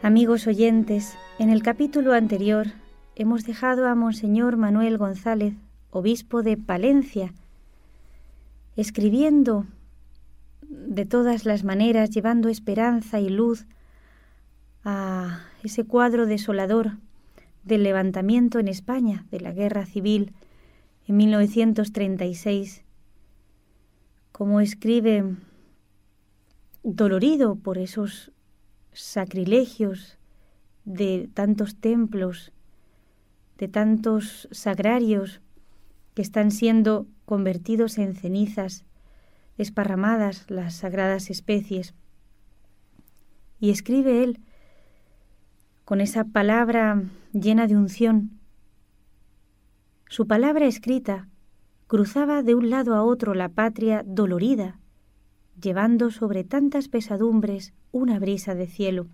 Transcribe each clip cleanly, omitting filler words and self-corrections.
Amigos oyentes, en el capítulo anterior hemos dejado a Monseñor Manuel González, obispo de Palencia, escribiendo de todas las maneras, llevando esperanza y luz a ese cuadro desolador del levantamiento en España, de la Guerra Civil en 1936, como escribe dolorido por esos sacrilegios de tantos templos, de tantos sagrarios que están siendo convertidos en cenizas, desparramadas las sagradas especies. Y escribe él con esa palabra llena de unción. Su palabra escrita cruzaba de un lado a otro la patria dolorida, llevando sobre tantas pesadumbres una brisa de cielo.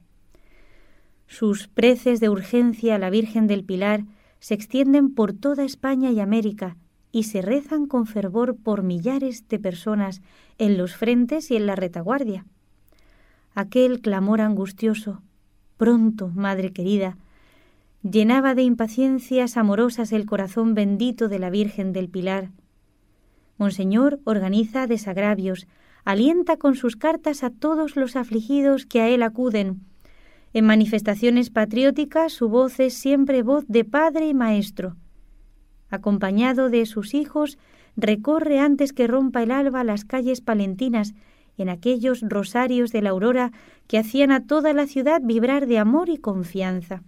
Sus preces de urgencia a la Virgen del Pilar se extienden por toda España y América y se rezan con fervor por millares de personas en los frentes y en la retaguardia. Aquel clamor angustioso, pronto, Madre querida, llenaba de impaciencias amorosas el corazón bendito de la Virgen del Pilar. Monseñor organiza desagravios, alienta con sus cartas a todos los afligidos que a él acuden. En manifestaciones patrióticas su voz es siempre voz de padre y maestro. Acompañado de sus hijos, recorre antes que rompa el alba las calles palentinas en aquellos rosarios de la aurora que hacían a toda la ciudad vibrar de amor y confianza.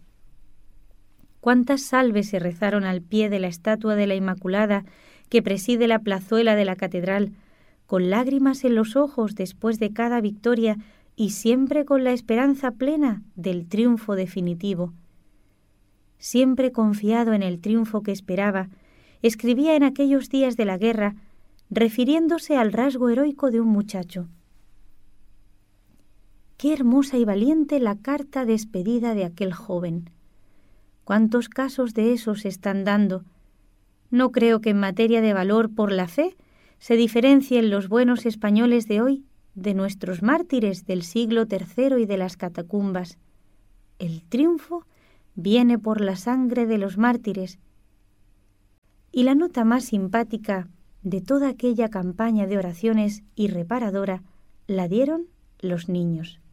Cuántas salves se rezaron al pie de la estatua de la Inmaculada que preside la plazuela de la catedral, con lágrimas en los ojos después de cada victoria y siempre con la esperanza plena del triunfo definitivo. Siempre confiado en el triunfo que esperaba, escribía en aquellos días de la guerra, refiriéndose al rasgo heroico de un muchacho. Qué hermosa y valiente la carta despedida de aquel joven. ¿Cuántos casos de esos se están dando? No creo que en materia de valor por la fe se diferencien los buenos españoles de hoy de nuestros mártires del siglo III y de las catacumbas. El triunfo viene por la sangre de los mártires. Y la nota más simpática de toda aquella campaña de oraciones y reparadora la dieron los niños.